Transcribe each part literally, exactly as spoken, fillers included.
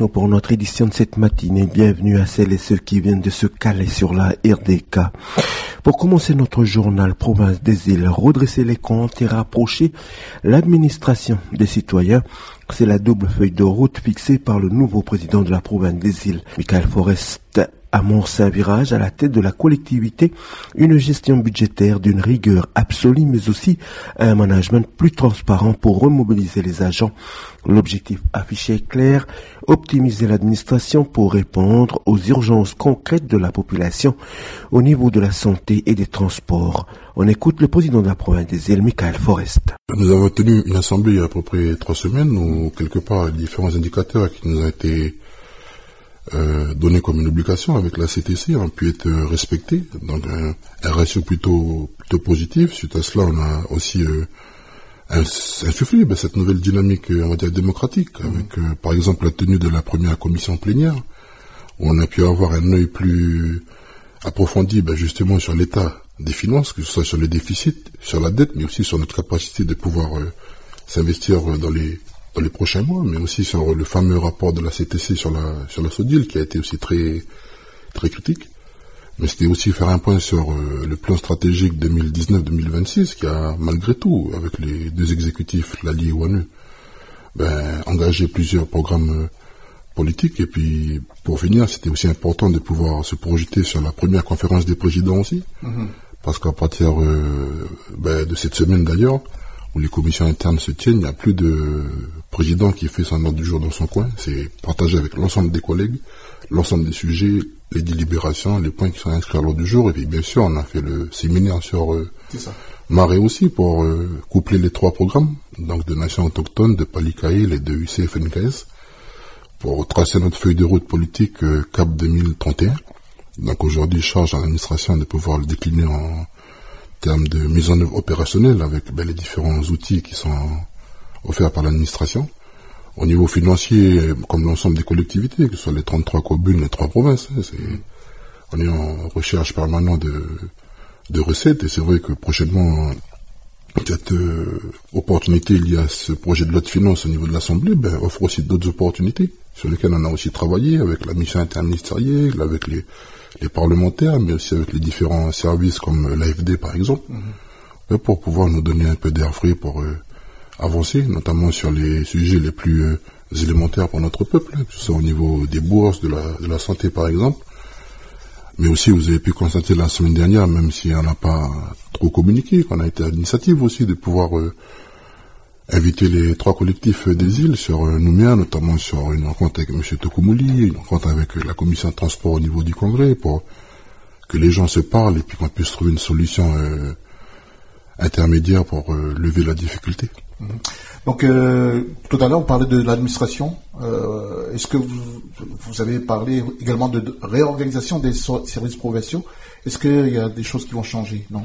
nous pour notre édition de cette matinée. Bienvenue à celles et ceux qui viennent de se caler sur la R D K. Pour commencer notre journal Province des îles, redresser les comptes et rapprocher l'administration des citoyens, c'est la double feuille de route fixée par le nouveau président de la Province des îles, Michael Forest. Amorce un virage à la tête de la collectivité, une gestion budgétaire d'une rigueur absolue, mais aussi un management plus transparent pour remobiliser les agents. L'objectif affiché est clair, optimiser l'administration pour répondre aux urgences concrètes de la population au niveau de la santé et des transports. On écoute le président de la province des îles, Michael Forest. Nous avons tenu une assemblée il y a à peu près trois semaines où quelque part les différents indicateurs qui nous ont été Euh, donné comme une obligation avec la C T C ont pu être euh, respectés, donc un, un ratio plutôt plutôt positif. Suite à cela, on a aussi euh, insufflé ben, cette nouvelle dynamique, on va dire, démocratique, mmh. avec euh, par exemple la tenue de la première commission plénière, où on a pu avoir un œil plus approfondi ben, justement sur l'état des finances, que ce soit sur les déficits, sur la dette, mais aussi sur notre capacité de pouvoir euh, s'investir dans les dans les prochains mois, mais aussi sur le fameux rapport de la C T C sur la sur la SODIL, qui a été aussi très très critique. Mais c'était aussi faire un point sur euh, le plan stratégique deux mille dix-neuf deux mille vingt-six, qui a malgré tout, avec les deux exécutifs, l'Ali et ONU, ben, engagé plusieurs programmes euh, politiques. Et puis, pour finir, c'était aussi important de pouvoir se projeter sur la première conférence des présidents aussi, mmh. parce qu'à partir euh, ben, de cette semaine d'ailleurs, où les commissions internes se tiennent, il n'y a plus de président qui fait son ordre du jour dans son coin. C'est partagé avec l'ensemble des collègues, l'ensemble des sujets, les délibérations, les points qui sont inscrits à l'ordre du jour. Et puis bien sûr, on a fait le séminaire sur euh, Marais aussi pour euh, coupler les trois programmes, donc de Nations autochtones, de Palikaïl et de U C F N K S, pour tracer notre feuille de route politique euh, C A P deux mille trente et un. Donc aujourd'hui, charge à l'administration de pouvoir le décliner en termes de mise en œuvre opérationnelle avec ben, les différents outils qui sont offerts par l'administration. Au niveau financier, comme l'ensemble des collectivités, que ce soit les trente-trois communes, les trois provinces, hein, c'est, on est en recherche permanente de, de recettes, et c'est vrai que prochainement, cette euh, opportunité liée à ce projet de loi de finances au niveau de l'Assemblée ben, offre aussi d'autres opportunités sur lesquelles on a aussi travaillé avec la mission interministérielle, avec les les parlementaires, mais aussi avec les différents services comme l'A F D par exemple, mmh. pour pouvoir nous donner un peu d'air frais pour euh, avancer, notamment sur les sujets les plus euh, élémentaires pour notre peuple, que ce soit au niveau des bourses, de la, de la santé par exemple. Mais aussi, vous avez pu constater la semaine dernière, même si on n'a pas trop communiqué, qu'on a été à l'initiative aussi de pouvoir euh, inviter les trois collectifs des îles sur euh, Nouméa, notamment sur une rencontre avec M. Tokomouli, une rencontre avec euh, la commission de transport au niveau du congrès, pour que les gens se parlent et puis qu'on puisse trouver une solution euh, intermédiaire pour euh, lever la difficulté. Mmh. Donc, euh, tout à l'heure, on parlait de l'administration. Euh, est-ce que vous, vous avez parlé également de, de réorganisation des so- services provinciaux? Est-ce qu'il y a des choses qui vont changer? Non?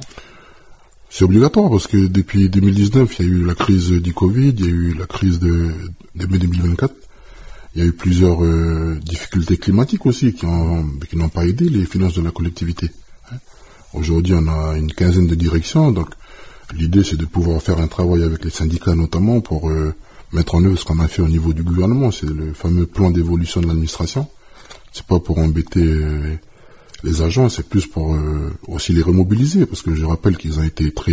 C'est obligatoire parce que depuis deux mille dix-neuf, il y a eu la crise du Covid, il y a eu la crise de, de mai deux mille vingt-quatre, il y a eu plusieurs euh, difficultés climatiques aussi qui, ont, qui n'ont pas aidé les finances de la collectivité. Aujourd'hui, on a une quinzaine de directions, donc l'idée c'est de pouvoir faire un travail avec les syndicats notamment pour euh, mettre en œuvre ce qu'on a fait au niveau du gouvernement, c'est le fameux plan d'évolution de l'administration. C'est pas pour embêter euh, les agents, c'est plus pour euh, aussi les remobiliser, parce que je rappelle qu'ils ont été très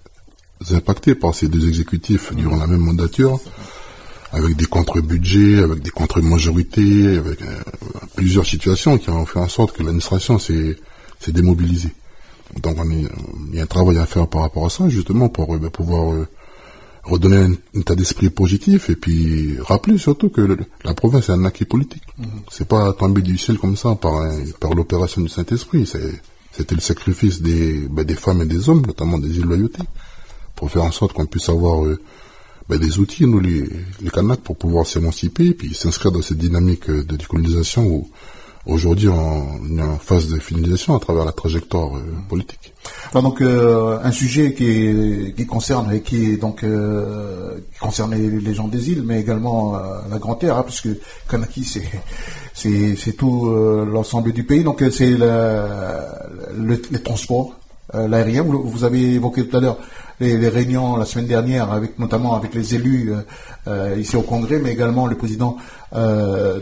impactés par ces deux exécutifs durant la même mandature, avec des contre-budgets, avec des contre-majorités, avec euh, plusieurs situations qui ont fait en sorte que l'administration s'est, s'est démobilisée. Donc on est, il y a un travail à faire par rapport à ça, justement, pour euh, pouvoir euh, redonner un, un état d'esprit positif, et puis rappeler surtout que le, la province est un acquis politique. Mmh. C'est pas tombé du ciel comme ça par, un, par l'opération du Saint-Esprit, c'est, c'était le sacrifice des, ben, des femmes et des hommes, notamment des îles Loyauté, pour faire en sorte qu'on puisse avoir euh, ben, des outils, nous les, les Kanaks, pour pouvoir s'émanciper, et puis s'inscrire dans cette dynamique de décolonisation où aujourd'hui on est en phase de finalisation à travers la trajectoire euh, politique. Alors donc euh, un sujet qui, est, qui concerne et qui est donc euh, qui concerne les, les gens des îles, mais également euh, la Grande Terre, hein, puisque Kanaki c'est c'est c'est tout euh, l'ensemble du pays. Donc c'est la, le, les transports, euh, l'aérien. Vous, vous avez évoqué tout à l'heure les, les réunions la semaine dernière, avec notamment avec les élus euh, euh, ici au Congrès, mais également le président euh,